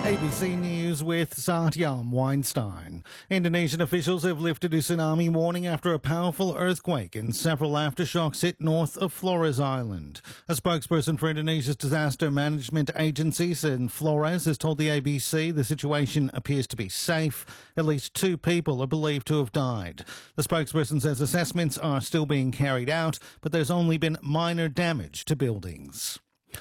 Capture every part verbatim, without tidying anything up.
A B C News with Satyam Weinstein. Indonesian officials have lifted a tsunami warning after a powerful earthquake and several aftershocks hit north of Flores Island. A spokesperson for Indonesia's disaster management agency said Flores has told the A B C the situation appears to be safe. At least two people are believed to have died. The spokesperson says assessments are still being carried out, but there's only been minor damage to buildings.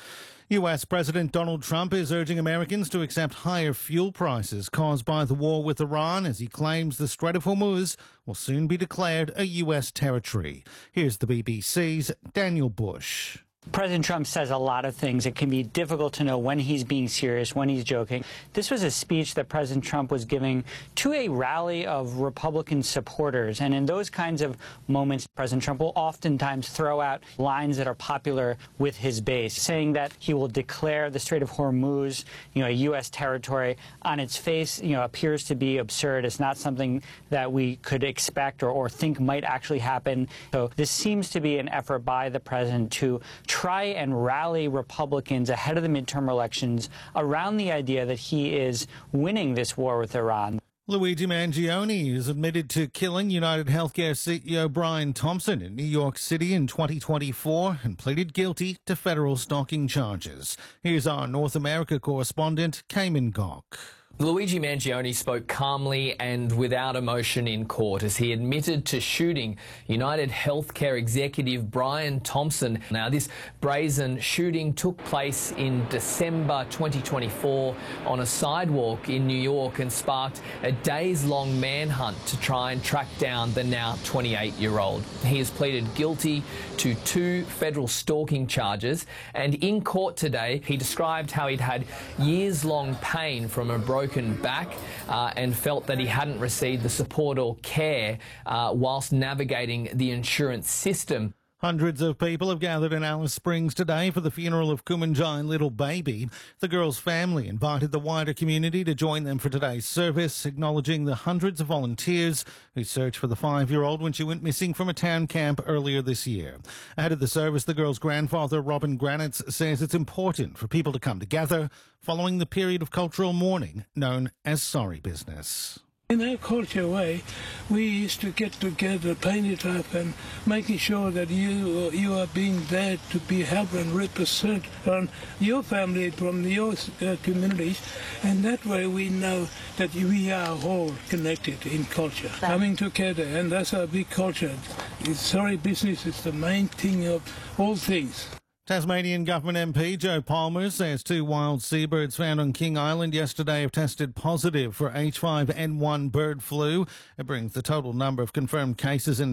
U S President Donald Trump is urging Americans to accept higher fuel prices caused by the war with Iran as he claims the Strait of Hormuz will soon be declared a U S territory. Here's the B B C's Daniel Bush. President Trump says a lot of things. It can be difficult to know when he's being serious, when he's joking. This was a speech that President Trump was giving to a rally of Republican supporters. And in those kinds of moments, President Trump will oftentimes throw out lines that are popular with his base, saying that he will declare the Strait of Hormuz, you know, a U S territory. On its face, you know, appears to be absurd. It's not something that we could expect or, or think might actually happen. So this seems to be an effort by the president to try and rally Republicans ahead of the midterm elections around the idea that he is winning this war with Iran. Luigi Mangione is admitted to killing United Healthcare C E O Brian Thompson in New York City in twenty twenty-four and pleaded guilty to federal stalking charges. Here's our North America correspondent, Cayman Gok. Luigi Mangione spoke calmly and without emotion in court as he admitted to shooting United Healthcare executive Brian Thompson. Now, this brazen shooting took place in December twenty twenty-four on a sidewalk in New York and sparked a days-long manhunt to try and track down the now twenty-eight-year-old. He has pleaded guilty to two federal stalking charges, and in court today, he described how he'd had years-long pain from a broken back uh, and felt that he hadn't received the support or care uh, whilst navigating the insurance system. Hundreds of people have gathered in Alice Springs today for the funeral of Kumanjai's little baby. The girl's family invited the wider community to join them for today's service, acknowledging the hundreds of volunteers who searched for the five-year-old when she went missing from a town camp earlier this year. Ahead of the service, the girl's grandfather, Robin Granitz, says it's important for people to come together following the period of cultural mourning known as sorry business. In our culture way, we used to get together, paint it up, and making sure that you you are being there to be helped and represent on your family from your uh, communities, and that way we know that we are all connected in culture, coming together, and that's our big culture. It's sorry business is the main thing of all things. Tasmanian Government M P Joe Palmer says two wild seabirds found on King Island yesterday have tested positive for H five N one bird flu. It brings the total number of confirmed cases in